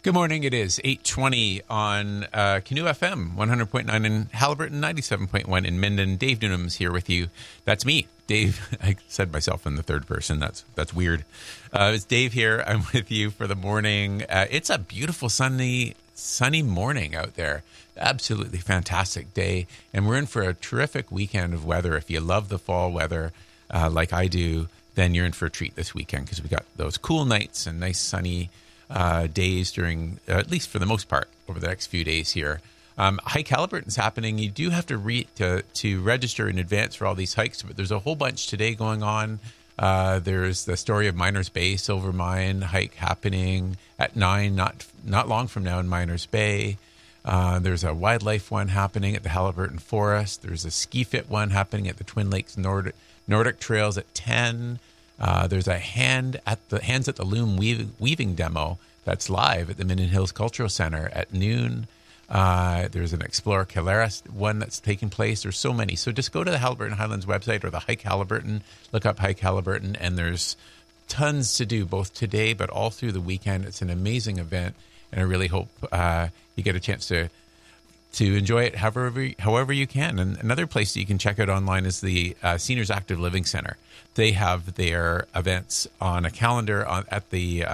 Good morning. It is 8:20 on Canoe FM, 100.9 in Haliburton, 97.1 in Minden. Dave Dunham's here with you. That's me, Dave. I said myself in the third person. That's weird. It's Dave here. I'm with you for the morning. It's a beautiful sunny morning out there. Absolutely fantastic day. And we're in for a terrific weekend of weather. If you love the fall weather like I do, then you're in for a treat this weekend because we got those cool nights and nice sunny days during, at least for the most part, over the next few days here. Hike Haliburton's happening. You do have to register in advance for all these hikes, but there's a whole bunch today going on. There's the Story of Miners Bay Silver Mine hike happening at 9, not long from now in Miners Bay. There's a wildlife one happening at the Haliburton Forest. There's a ski fit one happening at the Twin Lakes Nordic Trails at 10. There's a Hands at the Loom weaving demo that's live at the Minden Hills Cultural Center at noon. There's an Explore Caleras one that's taking place. There's so many. So just go to the Haliburton Highlands website or the Hike Haliburton, look up Hike Haliburton, and there's tons to do both today but all through the weekend. It's an amazing event, and I really hope you get a chance to enjoy it however you can. And another place that you can check out online is the Seniors Active Living Center. They have their events on a calendar at the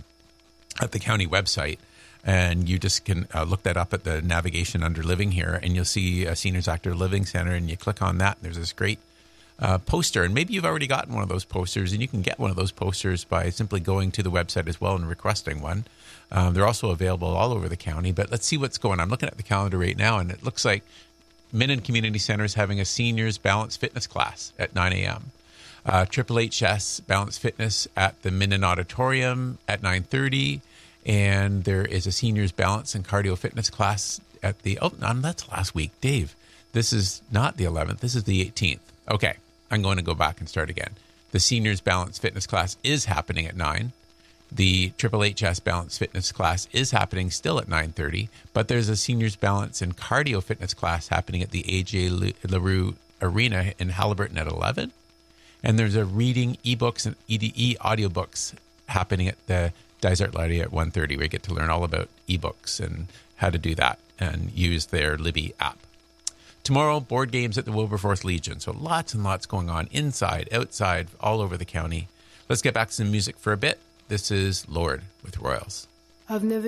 county website, and you just can look that up at the navigation under Living here, and you'll see a Seniors Active Living Center, and you click on that, and there's this great poster. And maybe you've already gotten one of those posters, and you can get one of those posters by simply going to the website as well and requesting one. They're also available all over the county, but let's see what's going on. I'm looking at the calendar right now, and it looks like Minden Community Center is having a seniors balance fitness class at 9 a.m. Triple HS Balance Fitness at the Minden Auditorium at 9:30, and there is a seniors balance and cardio fitness class at the, that's last week. Dave, this is not the 11th, this is the 18th. Okay, I'm going to go back and start again. The seniors balance fitness class is happening at 9. The Triple HS Balance Fitness class is happening still at 9:30, but there's a seniors balance and cardio fitness class happening at the AJ LaRue Arena in Haliburton at 11. And there's a reading ebooks and EDE audiobooks happening at the Desert Library at 1:30. We get to learn all about ebooks and how to do that and use their Libby app. Tomorrow, board games at the Wilberforce Legion. So lots and lots going on inside, outside, all over the county. Let's get back to some music for a bit. This is Lord with Royals. I've never